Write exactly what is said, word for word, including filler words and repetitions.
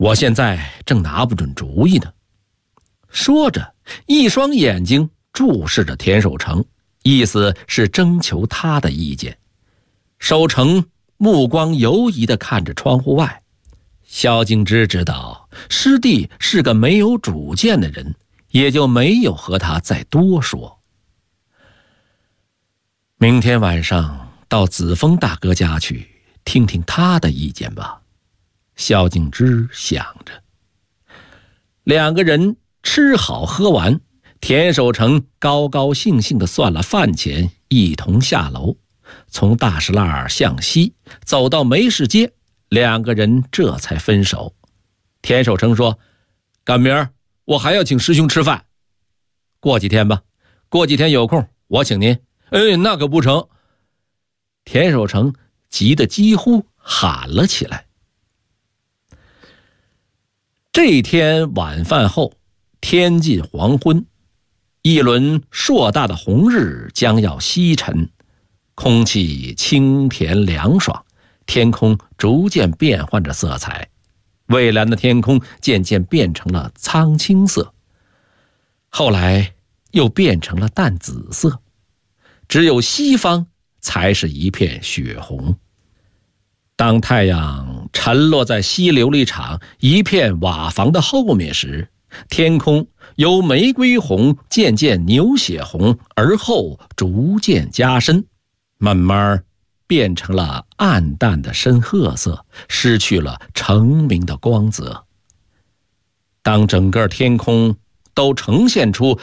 我现在正拿不准主意呢。说着，一双眼睛注视着田守成，意思是征求他的意见。守成目光游移地看着窗户外。萧敬之知道师弟是个没有主见的人，也就没有和他再多说。明天晚上到子枫大哥家去，听听他的意见吧，萧敬之想着。两个人吃好喝完，田守成高高兴兴地算了饭钱，一同下楼，从大石栏向西走到梅市街，两个人这才分手。田守成说：“赶明儿我还要请师兄吃饭。”“过几天吧，过几天有空我请您。”“哎，那可不成。”田守成急得几乎喊了起来。这天晚饭后，天近黄昏，一轮硕大的红日将要西沉，空气清甜凉爽，天空逐渐变换着色彩，蔚蓝的天空渐渐变成了苍青色，后来又变成了淡紫色，只有西方才是一片血红。当太阳沉落在西琉璃厂一片瓦房的后面时，天空由玫瑰红渐渐牛血红，而后逐渐加深，慢慢变成了暗淡的深褐色，失去了澄明的光泽。当整个天空都呈现出